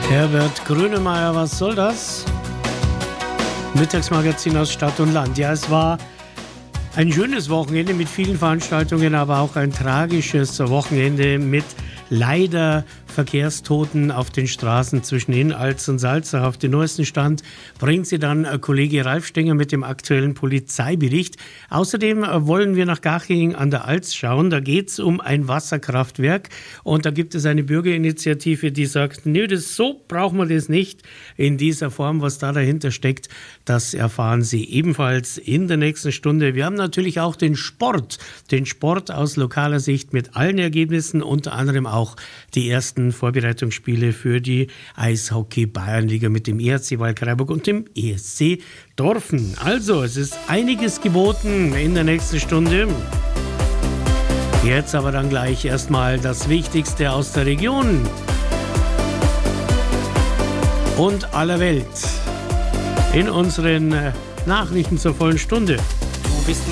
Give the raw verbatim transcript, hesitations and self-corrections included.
Herbert Grönemeyer, was soll das? Mittagsmagazin aus Stadt und Land. Ja, es war ein schönes Wochenende mit vielen Veranstaltungen, aber auch ein tragisches Wochenende mit leider Verkehrstoten auf den Straßen zwischen Innalz und Salzach. Auf den neuesten Stand bringt sie dann Kollege Ralf Stenger mit dem aktuellen Polizeibericht. Außerdem wollen wir nach Garching an der Alz schauen. Da geht es um ein Wasserkraftwerk und da gibt es eine Bürgerinitiative, die sagt, nö, das so brauchen wir das nicht in dieser Form. Was da dahinter steckt, das erfahren Sie ebenfalls in der nächsten Stunde. Wir haben natürlich auch den Sport, den Sport aus lokaler Sicht mit allen Ergebnissen, unter anderem auch die ersten Vorbereitungsspiele für die Eishockey-Bayernliga mit dem E H C Waldkraiburg und dem E S C Dorfen. Also, es ist einiges geboten in der nächsten Stunde. Jetzt aber dann gleich erstmal das Wichtigste aus der Region und aller Welt in unseren Nachrichten zur vollen Stunde. Du bist